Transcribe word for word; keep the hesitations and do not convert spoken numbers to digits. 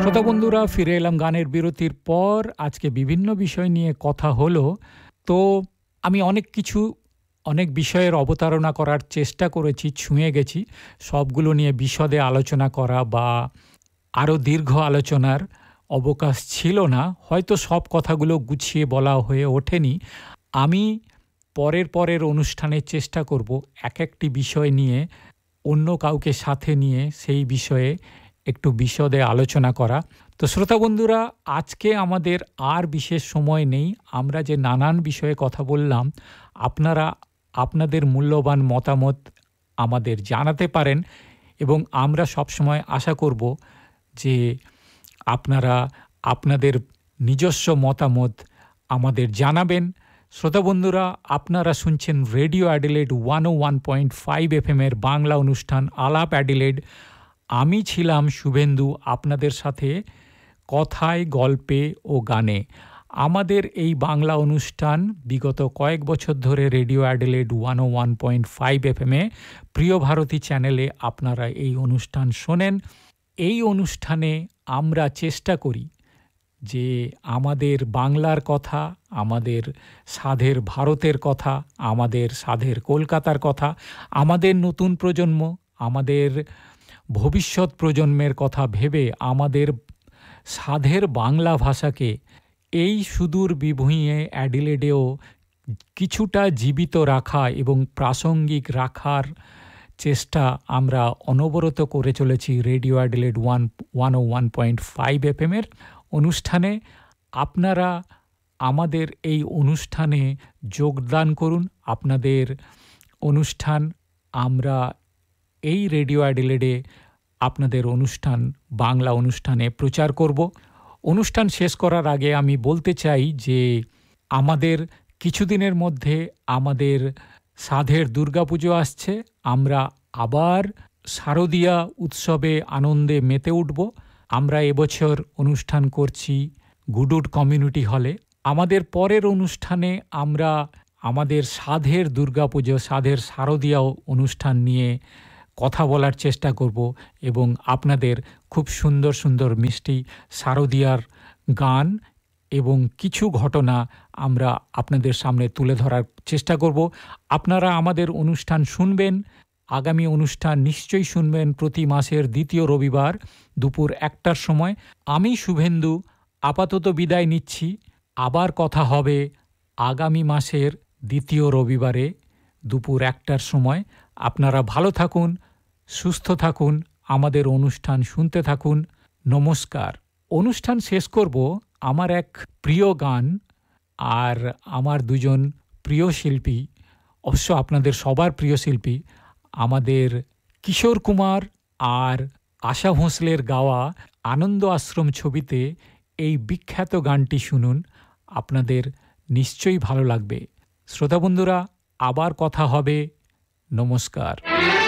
শ্রোতা বন্ধুরা, ফিরে এলাম গানের বিরতির পর। আজকে বিভিন্ন বিষয় নিয়ে কথা হলো। তো আমি অনেক কিছু অনেক বিষয়ের অবতারণা করার চেষ্টা করেছি, ছুঁয়ে গেছি। সবগুলো নিয়ে বিশদে আলোচনা করা বা আরও দীর্ঘ আলোচনার অবকাশ ছিল না। হয়তো সব কথাগুলো গুছিয়ে বলা হয়ে ওঠেনি। আমি পরের পরের অনুষ্ঠানে চেষ্টা করব এক একটি বিষয় নিয়ে অন্য কাউকে সাথে নিয়ে সেই বিষয়ে একটু বিশদে আলোচনা করা। তো শ্রোতা বন্ধুরা, আজকে আমাদের আর বিশেষ সময় নেই। আমরা যে নানান বিষয়ে কথা বললাম, আপনারা আপনাদের মূল্যবান মতামত আমাদের জানাতে পারেন এবং আমরা সবসময় আশা করব যে আপনারা আপনাদের নিজস্ব মতামত আমাদের জানাবেন। শ্রোতা বন্ধুরা, আপনারা শুনছেন রেডিও অ্যাডিলেড ওয়ান ও one point five F এমের Bangla অনুষ্ঠান আলাপ অ্যাডিলেড। আমি ছিলাম শুভেন্দু, আপনাদের সাথে কথায়, গল্পে ও গানে। আমাদের এই বাংলা অনুষ্ঠান বিগত কয়েক বছর ধরে রেডিও অ্যাডিলেড ওয়ান ও ওয়ান পয়েন্ট ফাইভ এফ এমে প্রিয় ভারতী চ্যানেলে আপনারা এই অনুষ্ঠান শোনেন। এই অনুষ্ঠানে আমরা চেষ্টা করি যে আমাদের বাংলার কথা, আমাদের স্বাদের ভারতের কথা, আমাদের স্বাদের কলকাতার কথা, আমাদের নতুন প্রজন্ম, আমাদের ভবিষ্যৎ প্রজন্মের কথা ভেবে আমাদের স্বাদের বাংলা ভাষাকে এই সুদূর বিভূঁইয়ে অ্যাডিলেডেও কিছুটা জীবিত রাখা এবং প্রাসঙ্গিক রাখার চেষ্টা আমরা অনবরত করে চলেছি রেডিও অ্যাডিলেড ওয়ান ওয়ান ও ওয়ান পয়েন্ট ফাইভ এফ এমের অনুষ্ঠানে। আপনারা আমাদের এই অনুষ্ঠানে যোগদান করুন। আপনাদের অনুষ্ঠান আমরা এই রেডিও অ্যাডিলেডে আপনাদের অনুষ্ঠান বাংলা অনুষ্ঠানে প্রচার করব। অনুষ্ঠান শেষ করার আগে আমি বলতে চাই যে আমাদের কিছুদিনের মধ্যে আমাদের সাধের দুর্গাপুজো আসছে। আমরা আবার শারদীয়া উৎসবে আনন্দে মেতে উঠব। আমরা এবছর অনুষ্ঠান করছি গুডুড কমিউনিটি হলে। আমাদের পরের অনুষ্ঠানে আমরা আমাদের সাধের দুর্গাপুজো, সাধের শারদীয়া অনুষ্ঠান নিয়ে কথা বলার চেষ্টা করব এবং আপনাদের খুব সুন্দর সুন্দর মিষ্টি শারদীয়ার গান এবং কিছু ঘটনা আমরা আপনাদের সামনে তুলে ধরার চেষ্টা করব। আপনারা আমাদের অনুষ্ঠান শুনবেন। আগামী অনুষ্ঠান নিশ্চয়ই শুনবেন প্রতি মাসের দ্বিতীয় রবিবার দুপুর একটার সময়। আমি শুভেন্দু আপাতত বিদায় নিচ্ছি। আবার কথা হবে আগামী মাসের দ্বিতীয় রবিবারে দুপুর একটার সময়। আপনারা ভালো থাকুন, সুস্থ থাকুন, আমাদের অনুষ্ঠান শুনতে থাকুন। নমস্কার। অনুষ্ঠান শেষ করব আমার এক প্রিয় গান আর আমার দুজন প্রিয় শিল্পী, অবশ্য আপনাদের সবার প্রিয় শিল্পী, আমাদের কিশোর কুমার আর আশা ভোঁসলের গাওয়া আনন্দ আশ্রম ছবিতে এই বিখ্যাত গানটি শুনুন। আপনাদের নিশ্চয়ই ভালো লাগবে। শ্রোতা বন্ধুরা, আবার কথা হবে। নমস্কার।